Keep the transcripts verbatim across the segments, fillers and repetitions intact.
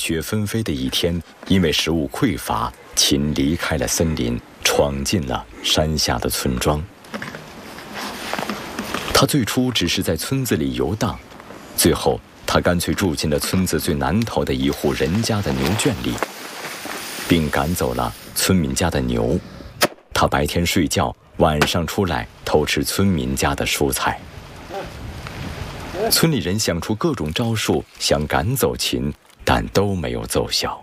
雪纷飞的一天，因为食物匮乏，秦离开了森林，闯进了山下的村庄。他最初只是在村子里游荡，最后他干脆住进了村子最南头的一户人家的牛圈里，并赶走了村民家的牛。他白天睡觉，晚上出来偷吃村民家的蔬菜。村里人想出各种招数，想赶走秦，但都没有奏效。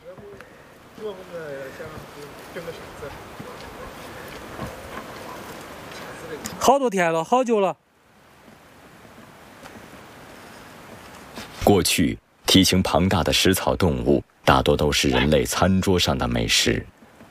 好多天了，好久了。 过去，体型庞大的食草动物大多都是人类餐桌上的美食。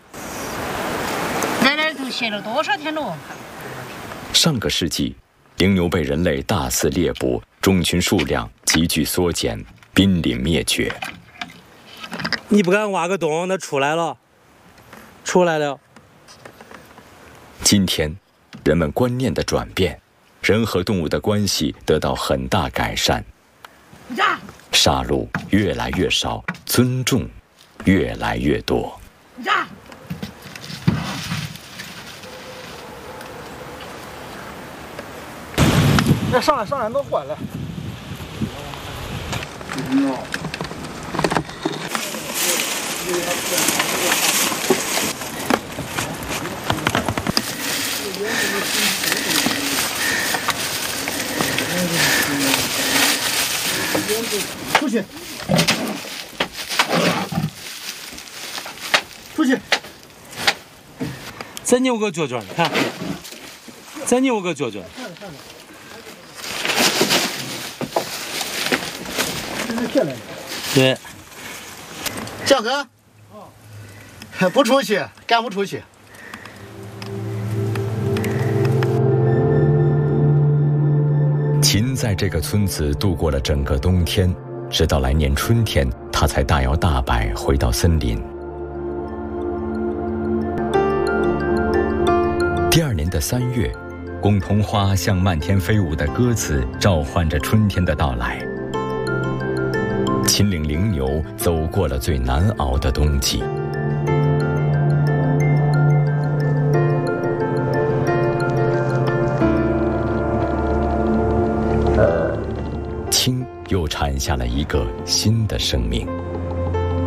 奶奶都歇了多少天了？ 上个世纪，羚牛被人类大肆猎捕，种群数量急剧缩减，濒临灭绝。 你不敢挖个洞，它出来了，出来了。 今天，人们观念的转变，人和动物的关系得到很大改善。杀戮越来越少，尊重越来越多。 来，上来，上来，弄坏了。嗯。出去，出去。 再扭个脚脚，看，再扭个脚脚。对。 嘉哥，不出去，赶不出去。 秦在这个村子度过了整个冬天，直到来年春天，他才大摇大摆回到森林。第二年的三月，梧桐花像漫天飞舞的鸽子，召唤着春天的到来。秦岭羚牛走过了最难熬的冬季。青又产下了一个新的生命。